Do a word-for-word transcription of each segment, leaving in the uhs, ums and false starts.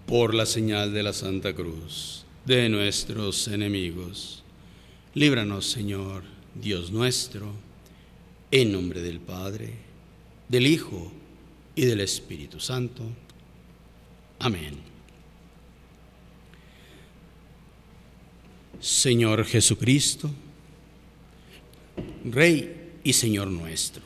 por la señal de la Santa Cruz de nuestros enemigos. Líbranos, Señor, Dios nuestro, en nombre del Padre, del Hijo y del Espíritu Santo. Amén. Señor Jesucristo, Rey y Señor nuestro,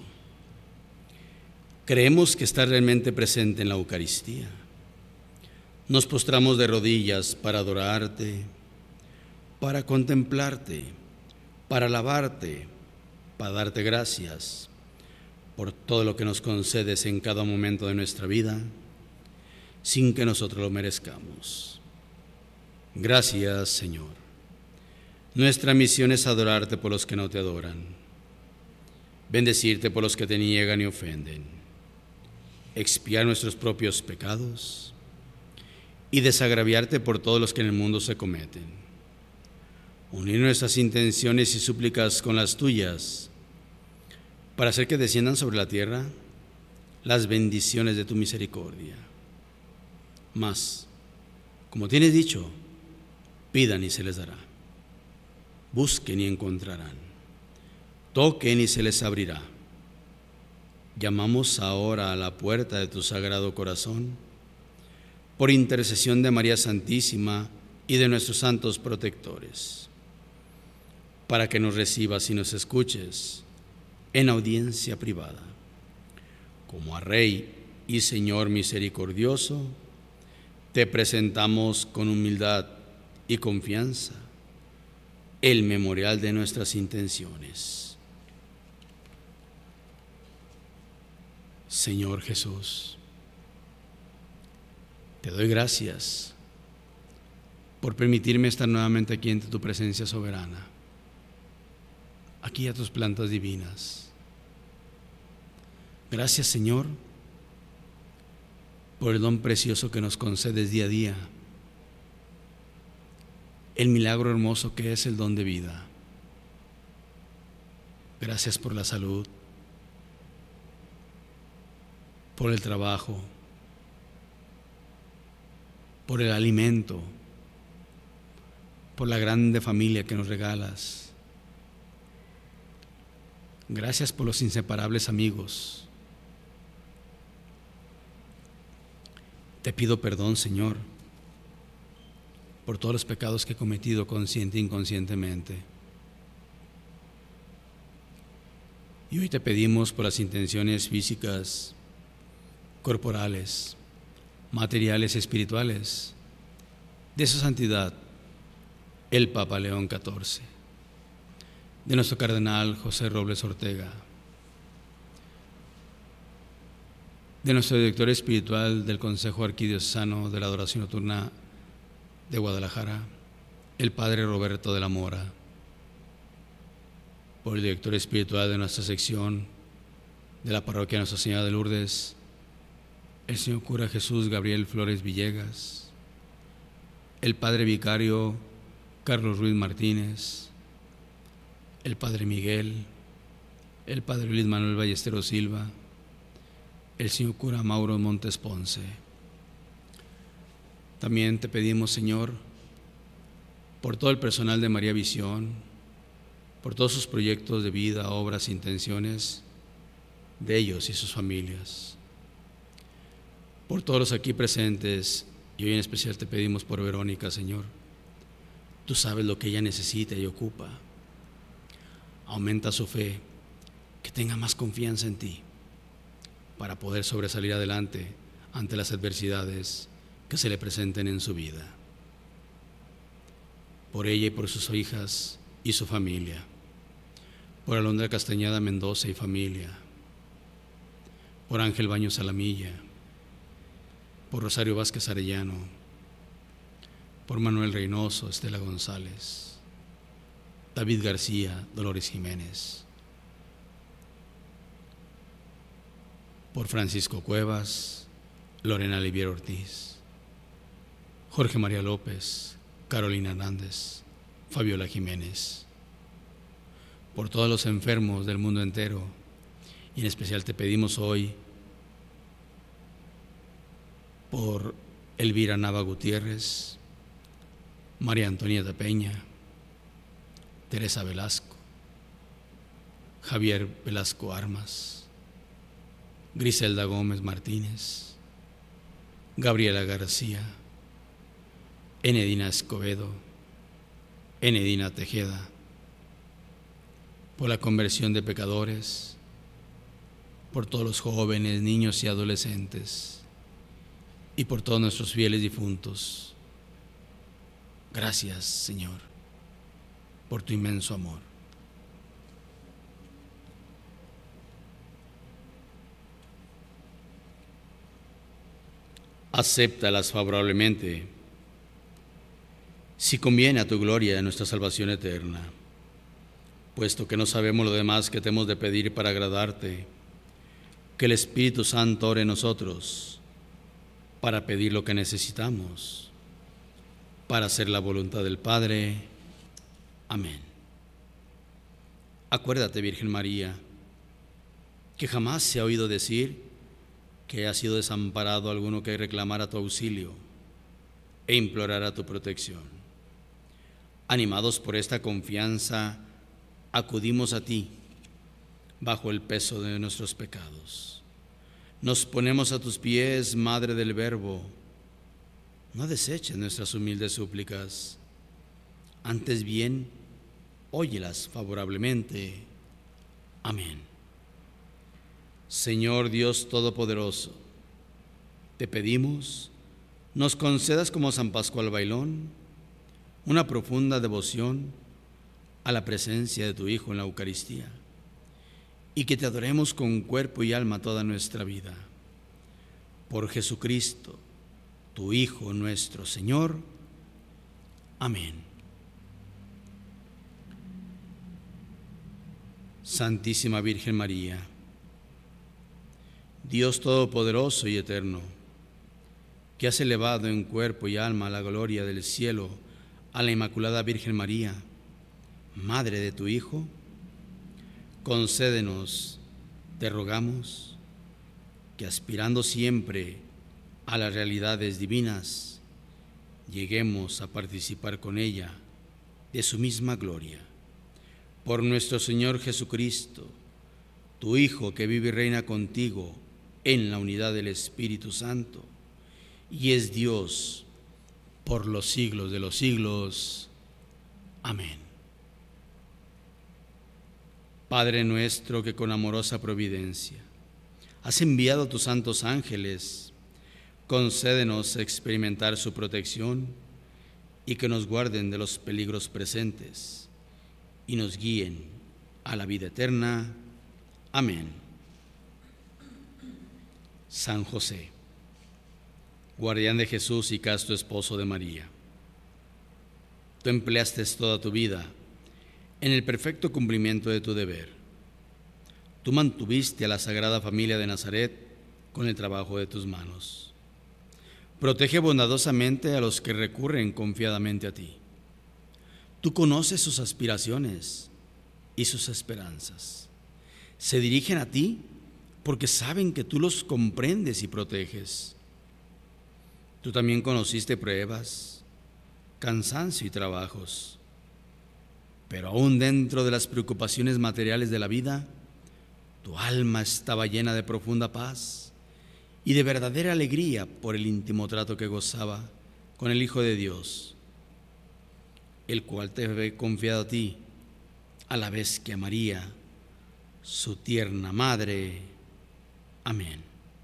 creemos que estás realmente presente en la Eucaristía. Nos postramos de rodillas para adorarte, para contemplarte, para alabarte, para darte gracias por todo lo que nos concedes en cada momento de nuestra vida, sin que nosotros lo merezcamos. Gracias, Señor. Nuestra misión es adorarte por los que no te adoran, bendecirte por los que te niegan y ofenden, expiar nuestros propios pecados y desagraviarte por todos los que en el mundo se cometen. Unir nuestras intenciones y súplicas con las tuyas para hacer que desciendan sobre la tierra las bendiciones de tu misericordia. Mas, como tienes dicho, pidan y se les dará. Busquen y encontrarán. Toquen y se les abrirá. Llamamos ahora a la puerta de tu sagrado corazón, por intercesión de María Santísima y de nuestros santos protectores, para que nos recibas y nos escuches en audiencia privada. Como a Rey y Señor misericordioso, te presentamos con humildad y confianza el memorial de nuestras intenciones. Señor Jesús, te doy gracias por permitirme estar nuevamente aquí ante tu presencia soberana, aquí a tus plantas divinas. Gracias, Señor, por el don precioso que nos concedes día a día, el milagro hermoso que es el don de vida. Gracias por la salud, por el trabajo, por el alimento, por la grande familia que nos regalas. Gracias por los inseparables amigos. Te pido perdón, Señor, por todos los pecados que he cometido consciente e inconscientemente. Y hoy te pedimos por las intenciones físicas, corporales, materiales y espirituales de su santidad, el Papa León catorce, de nuestro cardenal José Robles Ortega, de nuestro director espiritual del Consejo Arquidiocesano de la Adoración Nocturna de Guadalajara, el Padre Roberto de la Mora, por el director espiritual de nuestra sección de la Parroquia Nuestra Señora de Lourdes, el señor cura Jesús Gabriel Flores Villegas, el Padre Vicario Carlos Ruiz Martínez, el Padre Miguel, el Padre Luis Manuel Ballesteros Silva, el señor cura Mauro Montes Ponce. También te pedimos, Señor, por todo el personal de María Visión, por todos sus proyectos de vida, obras e intenciones de ellos y sus familias, por todos los aquí presentes, y hoy en especial te pedimos por Verónica, Señor. Tú sabes lo que ella necesita y ocupa. Aumenta su fe, que tenga más confianza en ti, para poder sobresalir adelante ante las adversidades que se le presenten en su vida. Por ella y por sus hijas y su familia, por Alondra Castañeda Mendoza y familia, por Ángel Baños Salamilla, por Rosario Vázquez Arellano, por Manuel Reynoso, Estela González, David García, Dolores Jiménez, por Francisco Cuevas, Lorena Olivier Ortiz, Jorge María López, Carolina Hernández, Fabiola Jiménez, por todos los enfermos del mundo entero, y en especial te pedimos hoy por Elvira Nava Gutiérrez, María Antonieta Peña, Teresa Velasco, Javier Velasco Armas, Griselda Gómez Martínez, Gabriela García, Enedina Escobedo, Enedina Tejeda, por la conversión de pecadores, por todos los jóvenes, niños y adolescentes, y por todos nuestros fieles difuntos. Gracias, Señor, por tu inmenso amor. Acéptalas favorablemente, si conviene a tu gloria y a nuestra salvación eterna, puesto que no sabemos lo demás que te hemos de pedir para agradarte. Que el Espíritu Santo ore en nosotros para pedir lo que necesitamos, para hacer la voluntad del Padre. Amén. Acuérdate, Virgen María, que jamás se ha oído decir que ha sido desamparado alguno que reclamara tu auxilio e implorara tu protección. Animados por esta confianza, acudimos a ti bajo el peso de nuestros pecados. Nos ponemos a tus pies, Madre del Verbo. No deseches nuestras humildes súplicas, antes bien, óyelas favorablemente. Amén. Señor Dios Todopoderoso, te pedimos, nos concedas como San Pascual Bailón una profunda devoción a la presencia de tu Hijo en la Eucaristía, y que te adoremos con cuerpo y alma toda nuestra vida. Por Jesucristo, tu Hijo nuestro Señor. Amén. Santísima Virgen María, Dios Todopoderoso y Eterno, que has elevado en cuerpo y alma a la gloria del cielo a la Inmaculada Virgen María, Madre de tu Hijo, concédenos, te rogamos, que aspirando siempre a las realidades divinas, lleguemos a participar con ella de su misma gloria. Por nuestro Señor Jesucristo, tu Hijo, que vive y reina contigo en la unidad del Espíritu Santo, y es Dios por los siglos de los siglos. Amén. Padre nuestro, que con amorosa providencia has enviado a tus santos ángeles, concédenos experimentar su protección y que nos guarden de los peligros presentes y nos guíen a la vida eterna. Amén. San José, guardián de Jesús y casto esposo de María, tú empleaste toda tu vida en el perfecto cumplimiento de tu deber. Tú mantuviste a la Sagrada Familia de Nazaret con el trabajo de tus manos. Protege bondadosamente a los que recurren confiadamente a ti. Tú conoces sus aspiraciones y sus esperanzas. Se dirigen a ti porque saben que tú los comprendes y proteges. Tú también conociste pruebas, cansancio y trabajos. Pero aún dentro de las preocupaciones materiales de la vida, tu alma estaba llena de profunda paz y de verdadera alegría por el íntimo trato que gozaba con el Hijo de Dios, el cual te ve confiado a ti, a la vez que a María, su tierna madre. Amén.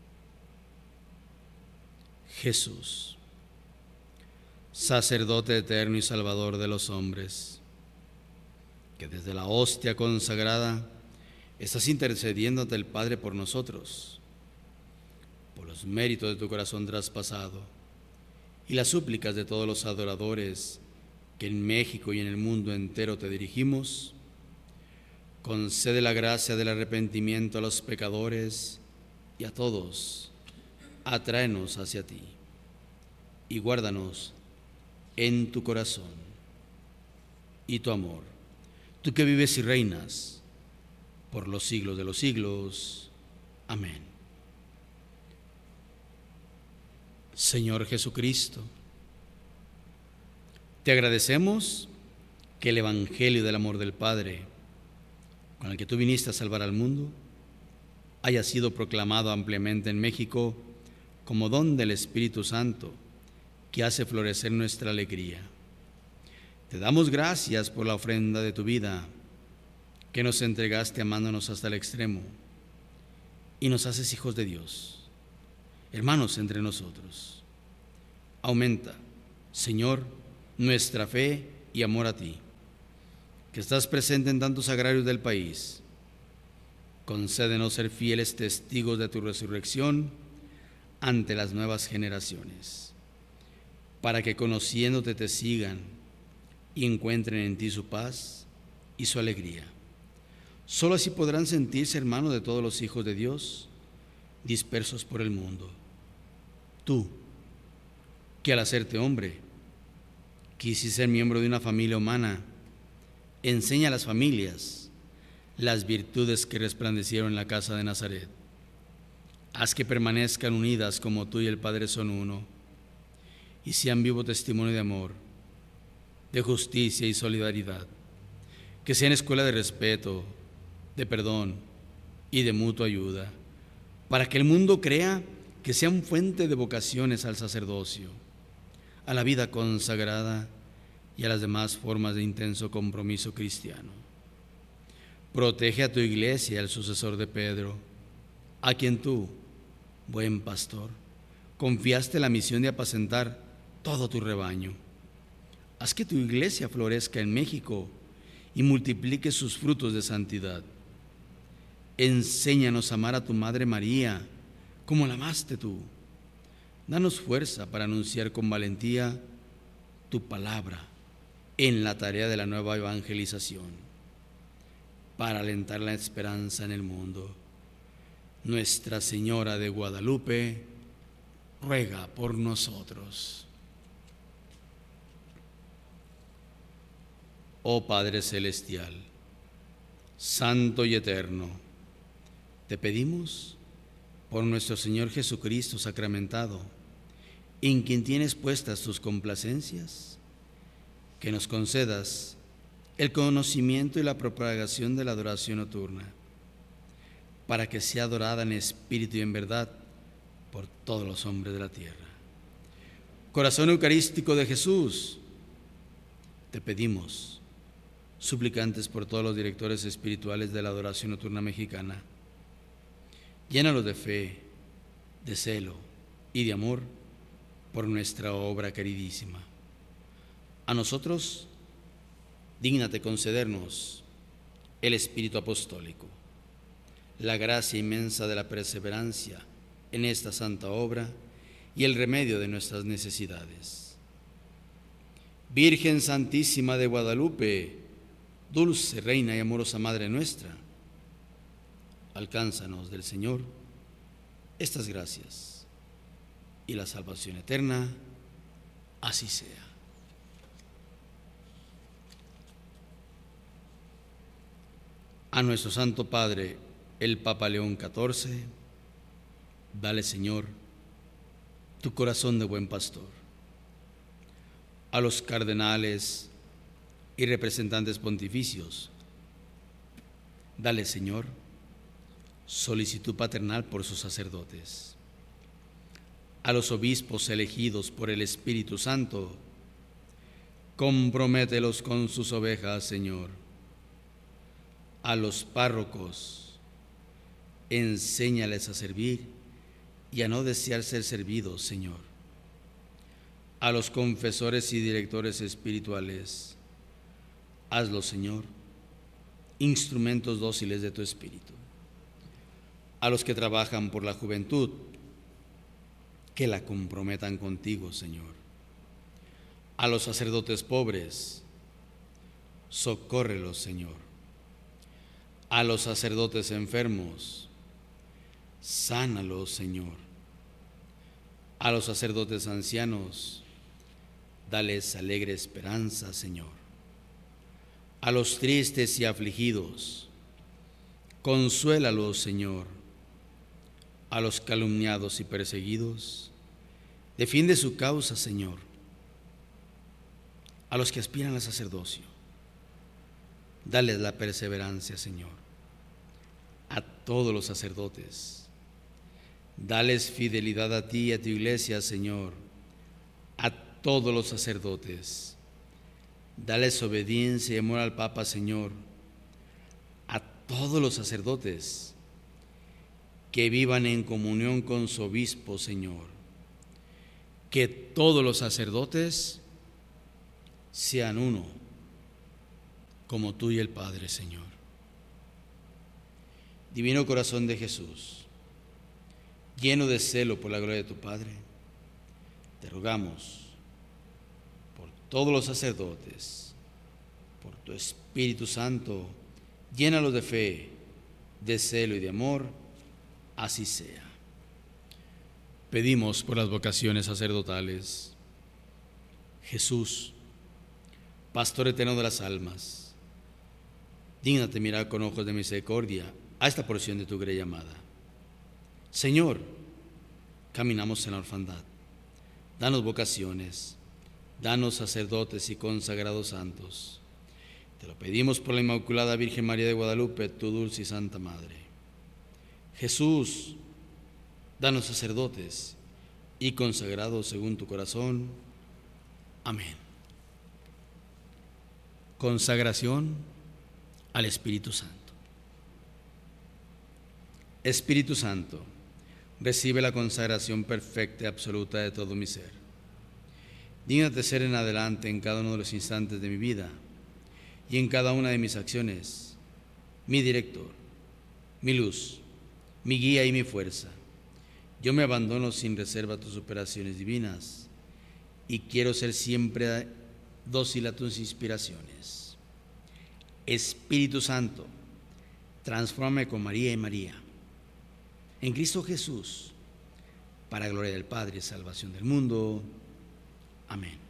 Jesús, sacerdote eterno y salvador de los hombres, que desde la hostia consagrada estás intercediendo ante el Padre por nosotros, por los méritos de tu corazón traspasado y las súplicas de todos los adoradores que en México y en el mundo entero te dirigimos, concede la gracia del arrepentimiento a los pecadores y a todos. Atráenos hacia ti y guárdanos en tu corazón y tu amor, tú que vives y reinas por los siglos de los siglos. Amén. Señor Jesucristo, te agradecemos que el Evangelio del amor del Padre, con el que tú viniste a salvar al mundo, haya sido proclamado ampliamente en México como don del Espíritu Santo, que hace florecer nuestra alegría. Te damos gracias por la ofrenda de tu vida, que nos entregaste amándonos hasta el extremo, y nos haces hijos de Dios, hermanos entre nosotros. Aumenta, Señor, nuestra fe y amor a ti, que estás presente en tantos agrarios del país. Concédenos ser fieles testigos de tu resurrección ante las nuevas generaciones, para que conociéndote te sigan y encuentren en ti su paz y su alegría. Solo así podrán sentirse hermanos de todos los hijos de Dios dispersos por el mundo. Tú, que al hacerte hombre, quisiste ser miembro de una familia humana, enseña a las familias las virtudes que resplandecieron en la casa de Nazaret. Haz que permanezcan unidas como tú y el Padre son uno, y sean vivo testimonio de amor, de justicia y solidaridad, que sean escuela de respeto, de perdón y de mutua ayuda, para que el mundo crea que sean fuente de vocaciones al sacerdocio, a la vida consagrada y a las demás formas de intenso compromiso cristiano. Protege a tu iglesia, el sucesor de Pedro, a quien tú, buen pastor, confiaste la misión de apacentar todo tu rebaño. Haz que tu iglesia florezca en México y multiplique sus frutos de santidad. Enséñanos a amar a tu Madre María como la amaste tú. Danos fuerza para anunciar con valentía tu palabra en la tarea de la nueva evangelización, para alentar la esperanza en el mundo. Nuestra Señora de Guadalupe, ruega por nosotros. Oh Padre Celestial, Santo y Eterno, te pedimos por nuestro Señor Jesucristo sacramentado, en quien tienes puestas tus complacencias, que nos concedas el conocimiento y la propagación de la adoración nocturna, para que sea adorada en espíritu y en verdad por todos los hombres de la tierra. Corazón eucarístico de Jesús, te pedimos, suplicantes por todos los directores espirituales de la adoración nocturna mexicana, llénalos de fe, de celo y de amor por nuestra obra queridísima. A nosotros, dígnate concedernos el espíritu apostólico, la gracia inmensa de la perseverancia en esta santa obra y el remedio de nuestras necesidades. Virgen Santísima de Guadalupe, dulce Reina y amorosa Madre nuestra, alcánzanos del Señor estas gracias y la salvación eterna, así sea. A nuestro Santo Padre, el Papa León catorce, dale, Señor, tu corazón de buen pastor. A los cardenales y representantes pontificios, dale, Señor, solicitud paternal por sus sacerdotes. A los obispos elegidos por el Espíritu Santo, compromételos con sus ovejas, Señor. A los párrocos, enséñales a servir y a no desear ser servidos, Señor. A los confesores y directores espirituales, hazlo, Señor, instrumentos dóciles de tu Espíritu. A los que trabajan por la juventud, que la comprometan contigo, Señor. A los sacerdotes pobres, socórrelos, Señor. A los sacerdotes enfermos, sánalos, Señor. A los sacerdotes ancianos, dales alegre esperanza, Señor. A los tristes y afligidos, consuélalos, Señor. A los calumniados y perseguidos, Defiende su causa, Señor, a los que aspiran al sacerdocio. Dales la perseverancia, Señor, a todos los sacerdotes. Dales fidelidad a ti y a tu iglesia, Señor, a todos los sacerdotes. Dales obediencia y amor al Papa, Señor, a todos los sacerdotes. Que vivan en comunión con su obispo, Señor. Que todos los sacerdotes sean uno, como tú y el Padre, Señor. Divino corazón de Jesús, lleno de celo por la gloria de tu Padre, te rogamos por todos los sacerdotes, por tu Espíritu Santo, llénalos de fe, de celo y de amor, así sea. Pedimos por las vocaciones sacerdotales. Jesús, Pastor eterno de las almas, dígnate mirar con ojos de misericordia a esta porción de tu grey amada. Señor, caminamos en la orfandad. Danos vocaciones, danos sacerdotes y consagrados santos. Te lo pedimos por la Inmaculada Virgen María de Guadalupe, tu dulce y santa Madre. Jesús, danos sacerdotes y consagrados según tu corazón. Amén. Consagración al Espíritu Santo. Espíritu Santo, recibe la consagración perfecta y absoluta de todo mi ser. Dígnate ser en adelante en cada uno de los instantes de mi vida y en cada una de mis acciones, mi director, mi luz, mi guía y mi fuerza. Yo me abandono sin reserva a tus operaciones divinas y quiero ser siempre dócil a tus inspiraciones. Espíritu Santo, transfórmame con María y María en Cristo Jesús, para gloria del Padre y salvación del mundo. Amén.